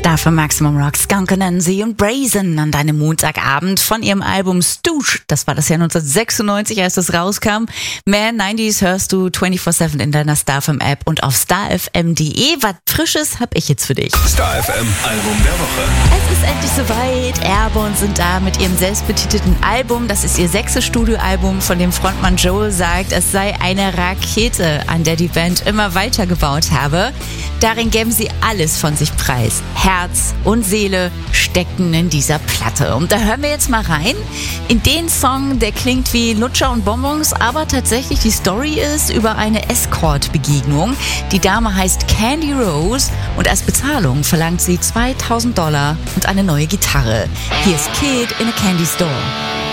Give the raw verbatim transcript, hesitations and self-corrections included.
Dafür Maximum Rock, Skunk Anansie und Brazen an deinem Montagabend von ihrem Album Stooge. Das war das Jahr neunzehnhundertsechsundneunzig, als das rauskam. Mehr neunziger hörst du vierundzwanzig sieben in deiner Star F M App und auf star f m punkt d e. Was Frisches hab ich jetzt für dich. Star F M Album der Woche. Es ist endlich soweit. Airborne sind da mit ihrem selbstbetitelten Album. Das ist ihr sechstes Studioalbum, von dem Frontmann Joel sagt, es sei eine Rakete, an der die Band immer weitergebaut habe. Darin geben sie alles von sich preis. Herz und Seele steckten in dieser Platte. Und da hören wir jetzt mal rein in den Song, der klingt wie Lutscher und Bonbons, aber tatsächlich die Story ist über eine Escort-Begegnung. Die Dame heißt Candy Rose und als Bezahlung verlangt sie zweitausend Dollar und eine neue Gitarre. Hier ist Kid in a Candy Store.